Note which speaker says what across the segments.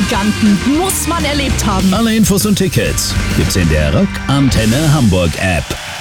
Speaker 1: Giganten. Muss man erlebt haben.
Speaker 2: Alle Infos und Tickets gibt's in der Rock Antenne Hamburg App.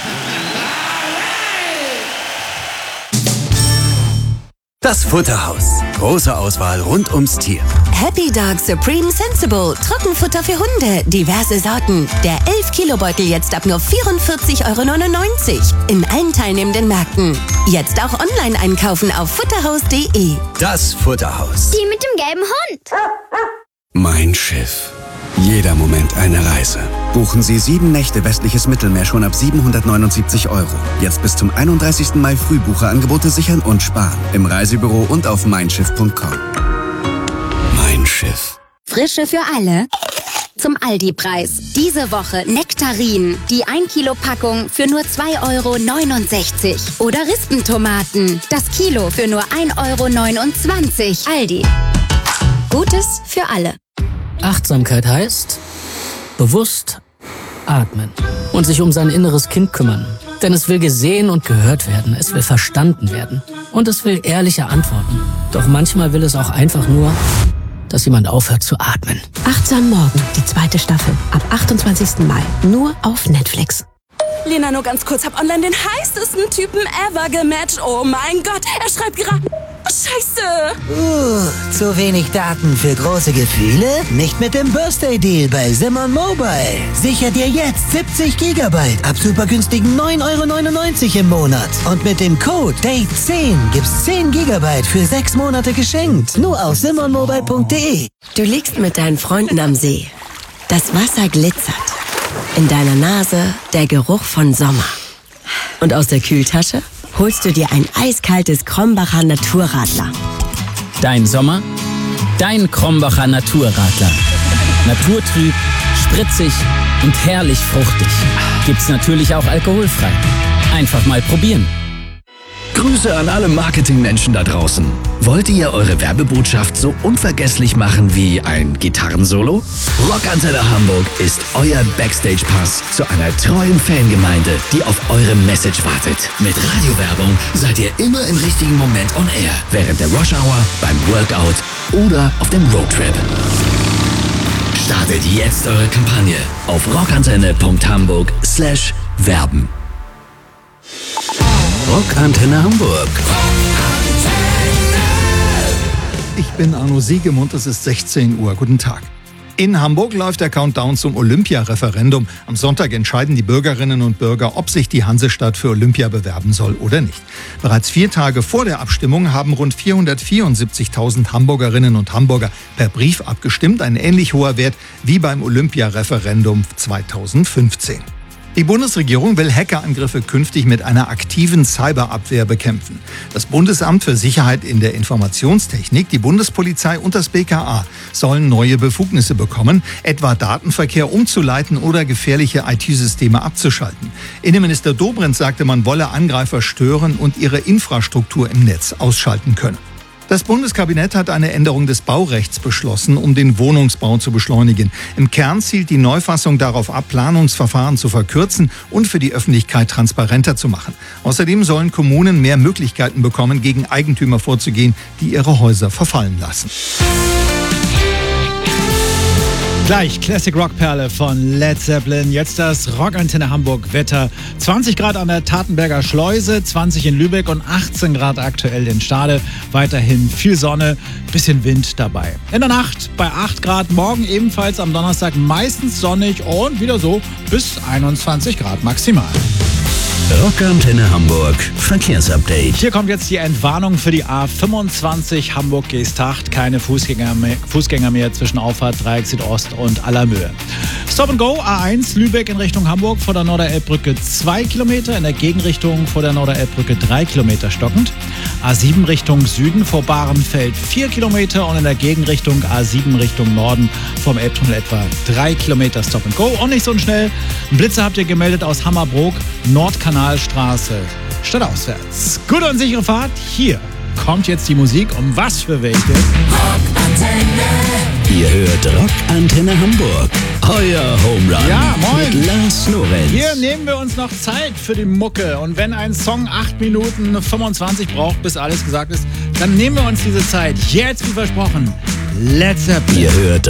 Speaker 3: Das Futterhaus. Große Auswahl rund ums Tier.
Speaker 4: Happy Dog Supreme Sensible. Trockenfutter für Hunde. Diverse Sorten. Der 11-Kilo-Beutel jetzt ab nur 44,99 € in allen teilnehmenden Märkten. Jetzt auch online einkaufen auf futterhaus.de.
Speaker 3: Das Futterhaus.
Speaker 5: Die mit dem gelben Hund.
Speaker 3: Mein Schiff. Jeder Moment eine Reise. Buchen Sie 7 Nächte westliches Mittelmeer schon ab 779 €. Jetzt bis zum 31. Mai Frühbucherangebote sichern und sparen. Im Reisebüro und auf meinschiff.com. Mein Schiff.
Speaker 6: Frische für alle. Zum Aldi-Preis. Diese Woche Nektarinen. Die 1-Kilo-Packung für nur 2,69 €. Oder Rispentomaten. Das Kilo für nur 1,29 €. Aldi. Gutes für alle.
Speaker 7: Achtsamkeit heißt bewusst atmen und sich um sein inneres Kind kümmern. Denn es will gesehen und gehört werden, es will verstanden werden und es will ehrliche Antworten. Doch manchmal will es auch einfach nur, dass jemand aufhört zu atmen.
Speaker 4: Achtsam morgen, die 2. Staffel. Ab 28. Mai. Nur auf Netflix.
Speaker 8: Lena, nur ganz kurz, hab online den heißesten Typen ever gematcht. Oh mein Gott, er schreibt gerade... Scheiße!
Speaker 9: Zu wenig Daten für große Gefühle? Nicht mit dem Birthday Deal bei Simon Mobile. Sicher dir jetzt 70 GB ab super günstigen 9,99 € im Monat. Und mit dem Code DATE10 gibt's 10 GB für 6 Monate geschenkt. Nur auf simonmobile.de.
Speaker 4: Du liegst mit deinen Freunden am See. Das Wasser glitzert. In deiner Nase der Geruch von Sommer. Und aus der Kühltasche holst du dir ein eiskaltes Krombacher Naturradler.
Speaker 7: Dein Sommer, dein Krombacher Naturradler. Naturtrüb, spritzig und herrlich fruchtig. Gibt's natürlich auch alkoholfrei. Einfach mal probieren.
Speaker 2: Grüße an alle Marketingmenschen da draußen. Wollt ihr eure Werbebotschaft so unvergesslich machen wie ein Gitarrensolo? Rock Antenne Hamburg ist euer Backstage-Pass zu einer treuen Fangemeinde, die auf eure Message wartet. Mit Radiowerbung seid ihr immer im richtigen Moment on air. Während der Rush-Hour, beim Workout oder auf dem Roadtrip. Startet jetzt eure Kampagne auf rockantenne.hamburg/werben. Rock Antenne Hamburg.
Speaker 10: Ich bin Arno Siegemund, es ist 16 Uhr. Guten Tag. In Hamburg läuft der Countdown zum Olympia-Referendum. Am Sonntag entscheiden die Bürgerinnen und Bürger, ob sich die Hansestadt für Olympia bewerben soll oder nicht. Bereits 4 Tage vor der Abstimmung haben rund 474.000 Hamburgerinnen und Hamburger per Brief abgestimmt. Ein ähnlich hoher Wert wie beim Olympia-Referendum 2015. Die Bundesregierung will Hackerangriffe künftig mit einer aktiven Cyberabwehr bekämpfen. Das Bundesamt für Sicherheit in der Informationstechnik, die Bundespolizei und das BKA sollen neue Befugnisse bekommen, etwa Datenverkehr umzuleiten oder gefährliche IT-Systeme abzuschalten. Innenminister Dobrindt sagte, man wolle Angreifer stören und ihre Infrastruktur im Netz ausschalten können. Das Bundeskabinett hat eine Änderung des Baurechts beschlossen, um den Wohnungsbau zu beschleunigen. Im Kern zielt die Neufassung darauf ab, Planungsverfahren zu verkürzen und für die Öffentlichkeit transparenter zu machen. Außerdem sollen Kommunen mehr Möglichkeiten bekommen, gegen Eigentümer vorzugehen, die ihre Häuser verfallen lassen.
Speaker 11: Gleich Classic Rock Perle von Led Zeppelin. Jetzt das Rock Antenne Hamburg Wetter. 20 Grad an der Tatenberger Schleuse, 20 in Lübeck und 18 Grad aktuell in Stade. Weiterhin viel Sonne, bisschen Wind dabei. In der Nacht bei 8 Grad, morgen ebenfalls am Donnerstag meistens sonnig und wieder so bis 21 Grad maximal.
Speaker 2: Rock Antenne Hamburg Verkehrsupdate.
Speaker 11: Hier kommt jetzt die Entwarnung für die A25 Hamburg-Geesthacht. Keine Fußgänger mehr zwischen Auffahrt Dreieck Südost und Allermöhe. Stop and Go A1 Lübeck in Richtung Hamburg vor der Norderelbbrücke 2 Kilometer, in der Gegenrichtung vor der Norderelbbrücke 3 Kilometer stockend. A7 Richtung Süden vor Bahrenfeld 4 Kilometer und in der Gegenrichtung A7 Richtung Norden vom Elbtunnel etwa 3 Kilometer Stop and Go. Und nicht so schnell. Blitze habt ihr gemeldet aus Hammerbrook, Nordkanalstraße, stadtauswärts. Gute und sichere Fahrt. Hier kommt jetzt die Musik. Um was für welche?
Speaker 2: Rockantenne. Ihr hört Rock Antenne Hamburg. Euer Home Run.
Speaker 11: Ja, moin.
Speaker 2: Mit Lars Lorenz.
Speaker 11: Hier nehmen wir uns noch Zeit für die Mucke. Und wenn ein Song 8 Minuten 25 braucht, bis alles gesagt ist, dann nehmen wir uns diese Zeit. Jetzt, wie versprochen, Led Zeppelin.
Speaker 2: Ihr hört